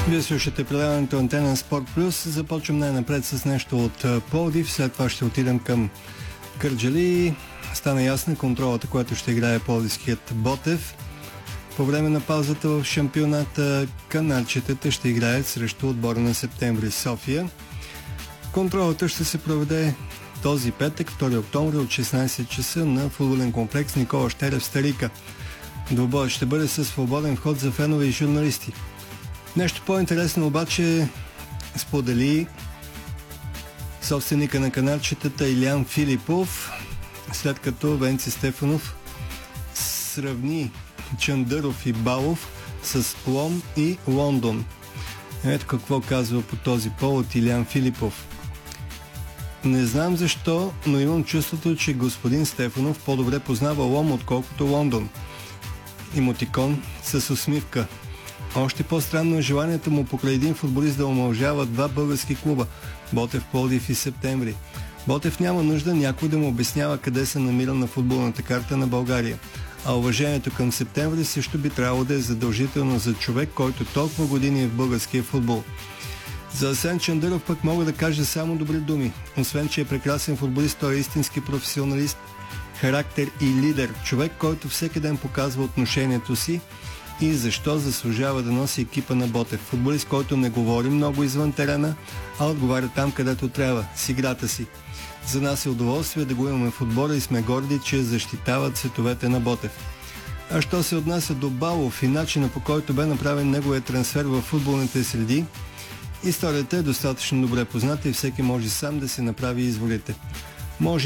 Вие слушате предаването Антена Спорт Плюс. Започвам най-напред с нещо от Пловдив. След това ще отидем към Кърджали. Стана ясна контролата, която ще играе пловдивският Ботев. По време на паузата в шампионата канадчетата ще играят срещу отбора на Септември София. Контролата ще се проведе този петък, 2 октомври от 16 часа на футболен комплекс Никола Щерев, Старика. Двубоят ще бъде със свободен вход за фенове и журналисти. Нещо по-интересно обаче сподели собственика на канадчетата Илиян Филипов, след като Венци Стефанов сравни Чандъров и Балов с Лом и Лондон. Ето какво казва по този повод Илиян Филипов. Не знам защо, но имам чувството, че господин Стефанов по-добре познава Лом, отколкото Лондон. Имотикон с усмивка. Още по-странно е желанието му покрай един футболист да омължава два български клуба – Ботев, Пловдив и Септември. Ботев няма нужда някой да му обяснява къде се намира на футболната карта на България. А уважението към Септември също би трябвало да е задължително за човек, който толкова години е в българския футбол. За Асен Чандъров пък мога да кажа само добри думи. Освен, че е прекрасен футболист, той е истински професионалист, характер и лидер. Човек, който всеки ден показва отношението си и защо заслужава да носи екипа на Ботев. Футболист, който не говори много извън терена, а отговаря там, където трябва, с играта си. За нас е удоволствие да го имаме в отбора и сме горди, че защитават цветовете на Ботев. А що се отнася до Балов и начина, по който бе направен неговия трансфер в футболните среди, историята е достатъчно добре позната и всеки може сам да се направи изводите. Може